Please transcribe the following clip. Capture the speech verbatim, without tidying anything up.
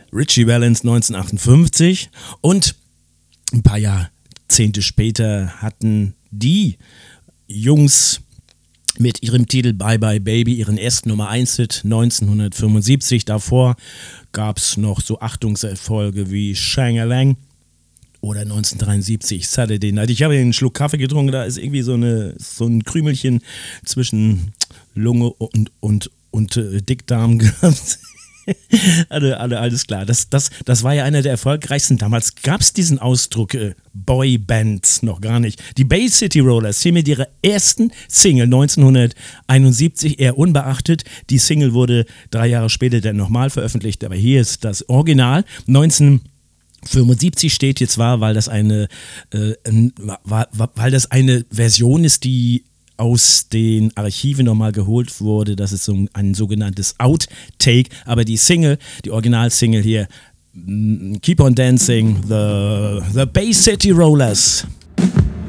Ritchie Valens neunzehnhundertachtundfünfzig und ein paar Jahrzehnte später hatten die Jungs mit ihrem Titel Bye Bye Baby ihren ersten Nummer eins Hit neunzehnhundertfünfundsiebzig. Davor gab es noch so Achtungserfolge wie Shang-a-Lang oder neunzehnhundertdreiundsiebzig Saturday Night. Ich habe einen Schluck Kaffee getrunken, da ist irgendwie so, eine, so ein Krümelchen zwischen Lunge und, und, und äh, Dickdarm gehabt. alle, alle, alles klar. Das, das, das war ja einer der erfolgreichsten. Damals gab es diesen Ausdruck äh, Boybands noch gar nicht. Die Bay City Rollers hier mit ihrer ersten Single neunzehnhunderteinundsiebzig, eher unbeachtet. Die Single wurde drei Jahre später dann nochmal veröffentlicht, aber hier ist das Original. neunzehnhundertfünfundsiebzig steht jetzt zwar, weil das eine, äh, weil, weil das eine Version ist, die aus den Archiven nochmal geholt wurde. Das ist so ein sogenanntes Outtake, aber die Single, die Originalsingle hier, Keep on Dancing, the, the Bay City Rollers.